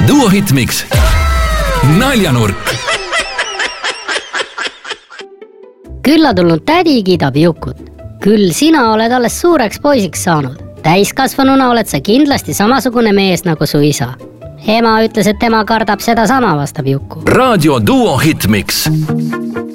Duo Hitmix naljanurk. Külla tulnud tädi kiidab Jukut. Küll sina oled alles suureks poisiks saanud. Täiskasvanuna oled sa kindlasti samasugune mees nagu su isa. Ema ütles, et tema kardab seda sama, vastab Juku. Raadio Duo Hitmix.